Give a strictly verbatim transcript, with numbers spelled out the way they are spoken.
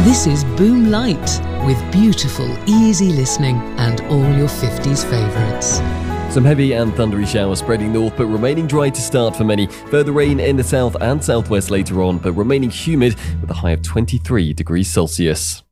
This is Boom Light, with beautiful, easy listening and all your fifties favourites. Some heavy and thundery showers spreading north, but remaining dry to start for many. Further rain in the south and southwest later on, but remaining humid with a high of twenty-three degrees Celsius.